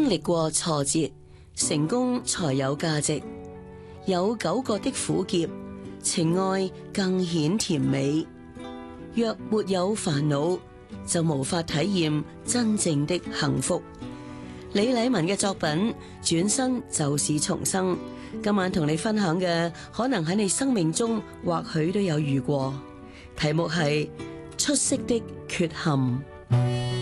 經歷過挫折，成功才有價值。有9個的苦澀，情愛更顯甜美。若沒有煩惱，就無法體驗真正的幸福。李禮文嘅作品《轉身就是重生》，今晚同你分享嘅，可能喺你生命中或許都有遇過。題目係出色的缺陷。